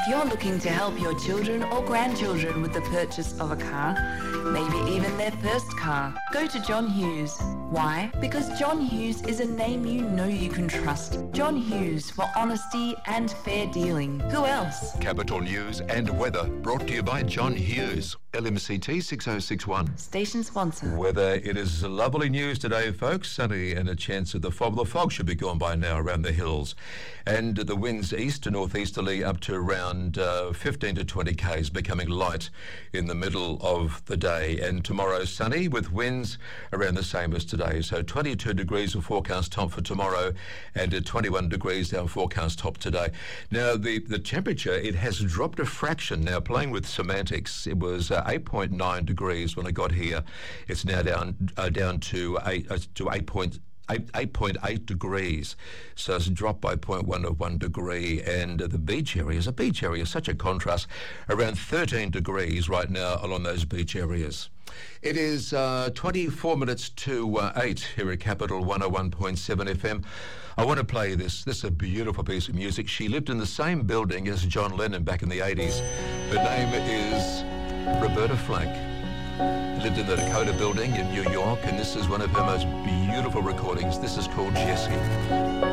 If you're looking to help your children or grandchildren with the purchase of a car, maybe even their first car, go to John Hughes. Why? Because John Hughes is a name you know you can trust. John Hughes, for honesty and fair dealing. Who else? Capital News and weather brought to you by John Hughes. LMCT 6061. Station sponsor. Weather, it is lovely news today, folks. Sunny and a chance of the fog. Well, the fog should be gone by now around the hills. And the winds east to northeasterly up to around 15 to 20 k's, becoming light in the middle of the day. And tomorrow sunny with winds around the same as today. So 22 degrees of forecast top for tomorrow and at 21 degrees our forecast top today. Now, the temperature, it has dropped a fraction. Now, playing with semantics, it was 8.9 degrees when I got here. It's now down to 8.8 degrees, so it's dropped by 0.1 of 1 degree. And the beach areas, such a contrast, around 13 degrees right now along those beach areas. It is 24 minutes to 8 here at Capital 101.7 FM. I want to play this. This is a beautiful piece of music. She lived in the same building as John Lennon back in the 80s. Her name is Roberta Flack. Lived in the Dakota Building in New York, and this is one of her most beautiful recordings. This is called Jessie.